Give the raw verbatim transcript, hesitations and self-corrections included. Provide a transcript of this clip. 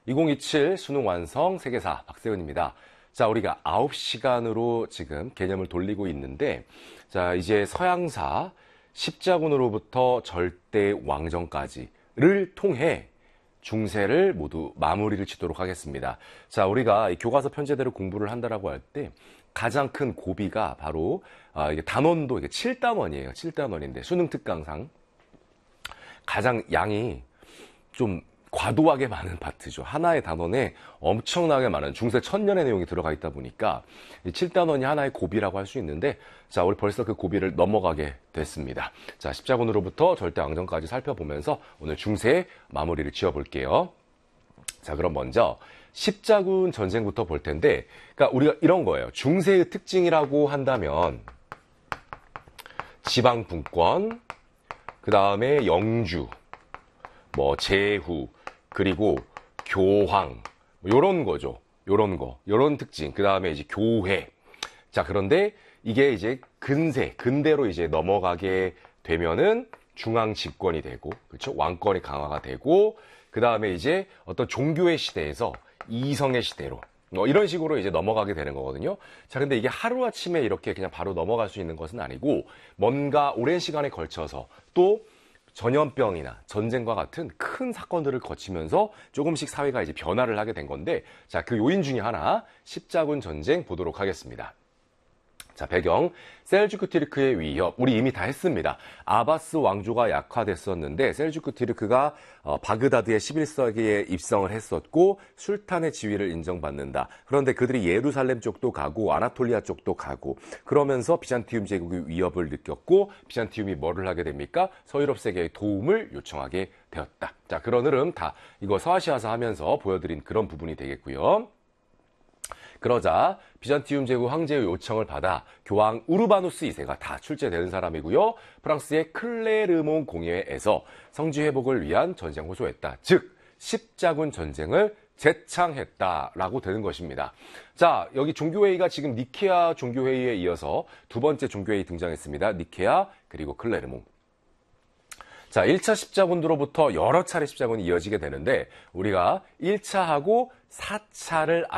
이천이십칠 수능 완성 세계사 박세훈입니다. 자, 우리가 아홉 시간으로 지금 개념을 돌리고 있는데, 자, 이제 서양사 십자군으로부터 절대 왕정까지를 통해 중세를 모두 마무리를 짓도록 하겠습니다. 자, 우리가 이 교과서 편제대로 공부를 한다라고 할 때 가장 큰 고비가 바로 아, 이게 단원도 이게 칠 단원이에요. 칠 단원인데 수능 특강상 가장 양이 좀 과도하게 많은 파트죠. 하나의 단원에 엄청나게 많은 중세 천년의 내용이 들어가 있다 보니까 이 칠 단원이 하나의 고비라고 할 수 있는데, 자, 우리 벌써 그 고비를 넘어가게 됐습니다. 자, 십자군으로부터 절대 왕정까지 살펴보면서 오늘 중세 마무리를 지어볼게요. 자, 그럼 먼저 십자군 전쟁부터 볼 텐데, 그러니까 우리가 이런 거예요. 중세의 특징이라고 한다면 지방 분권, 그 다음에 영주, 뭐 제후, 그리고 교황, 뭐 요런 거죠. 요런 거, 요런 특징. 그 다음에 이제 교회. 자, 그런데 이게 이제 근세, 근대로 이제 넘어가게 되면은 중앙 집권이 되고, 그렇죠? 왕권이 강화가 되고, 그 다음에 이제 어떤 종교의 시대에서 이성의 시대로, 뭐 이런 식으로 이제 넘어가게 되는 거거든요. 자, 근데 이게 하루아침에 이렇게 그냥 바로 넘어갈 수 있는 것은 아니고, 뭔가 오랜 시간에 걸쳐서 또 전염병이나 전쟁과 같은 큰 사건들을 거치면서 조금씩 사회가 이제 변화를 하게 된 건데, 자, 그 요인 중에 하나, 십자군 전쟁 보도록 하겠습니다. 자, 배경, 셀주크 티르크의 위협, 우리 이미 다 했습니다. 아바스 왕조가 약화됐었는데 셀주크 티르크가 어, 바그다드의 십일 세기에 입성을 했었고 술탄의 지위를 인정받는다. 그런데 그들이 예루살렘 쪽도 가고 아나톨리아 쪽도 가고 그러면서 비잔티움 제국의 위협을 느꼈고, 비잔티움이 뭐를 하게 됩니까? 서유럽 세계의 도움을 요청하게 되었다. 자, 그런 흐름 다 이거 서아시아사 하면서 보여드린 그런 부분이 되겠고요. 그러자 비잔티움 제국 황제의 요청을 받아 교황 우르바누스 이 세가 다 출제되는 사람이고요. 프랑스의 클레르몽 공회에서 성지 회복을 위한 전쟁 호소했다. 즉 십자군 전쟁을 제창했다라고 되는 것입니다. 자, 여기 종교회의가 지금 니케아 종교회의에 이어서 두 번째 종교회의 등장했습니다. 니케아 그리고 클레르몽. 자, 일 차 십자군으로부터 여러 차례 십자군이 이어지게 되는데 우리가 일 차하고 사 차를